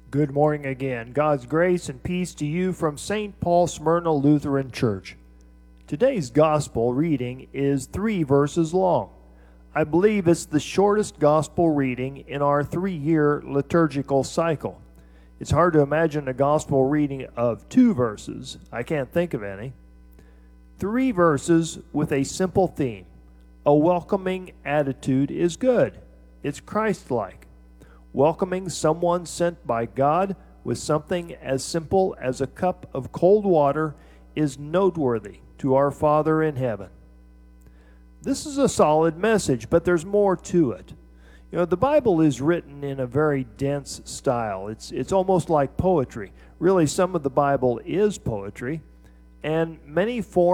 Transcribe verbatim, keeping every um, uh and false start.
Good morning again. God's grace and peace to you from Saint Paul Smyrna Lutheran Church. Today's gospel reading is three verses long. I believe it's the shortest gospel reading in our three-year liturgical cycle. It's hard to imagine a gospel reading of two verses. I can't think of any. Three verses with a simple theme. A welcoming attitude is good. It's Christ-like. Welcoming someone sent by God with something as simple as a cup of cold water is noteworthy to our Father in heaven. This is a solid message, but there's more to it. You know, the Bible is written in a very dense style. It's, it's almost like poetry. Really, some of the Bible is poetry, and many forms